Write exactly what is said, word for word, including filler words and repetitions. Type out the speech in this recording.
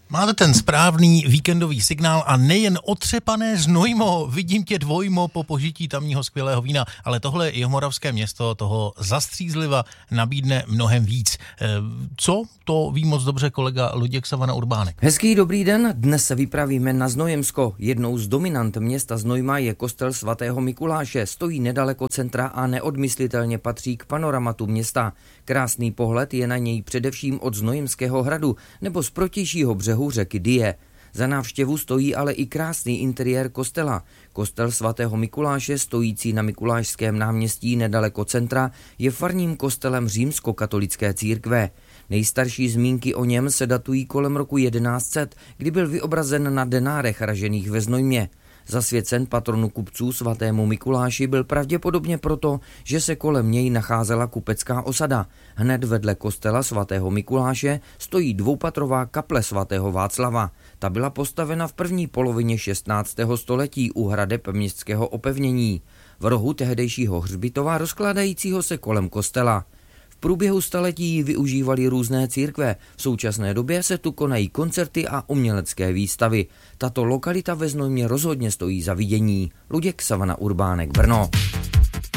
Máte ten správný víkendový signál a nejen otřepané Znojmo, vidím tě dvojmo po požití tamního skvělého vína, ale tohle jihomoravské město toho zastřízliva nabídne mnohem víc. Co? To ví moc dobře kolega Luděk Savana Urbánek. Hezký dobrý den, dnes se vypravíme na Znojemsko. Jednou z dominant města Znojma je kostel svatého Mikuláše, stojí nedaleko centra a neodmyslitelně patří k panoramatu města. Krásný pohled je na něj především od Znojemského hradu nebo z protějšího břehu řeky Dyje. Za návštěvu stojí ale i krásný interiér kostela. Kostel svatého Mikuláše, stojící na Mikulášském náměstí nedaleko centra, je farním kostelem římskokatolické církve. Nejstarší zmínky o něm se datují kolem roku jedenáct set, kdy byl vyobrazen na denárech ražených ve Znojmě. Zasvěcen patronu kupců svatému Mikuláši byl pravděpodobně proto, že se kolem něj nacházela kupecká osada. Hned vedle kostela svatého Mikuláše stojí dvoupatrová kaple svatého Václava. Ta byla postavena v první polovině šestnáctého století u hradeb městského opevnění. V rohu tehdejšího hřbitova rozkládajícího se kolem kostela. V průběhu staletí ji využívaly různé církve. V současné době se tu konají koncerty a umělecké výstavy. Tato lokalita ve Znojmě rozhodně stojí za vidění. Luděk Savana Urbánek, Brno.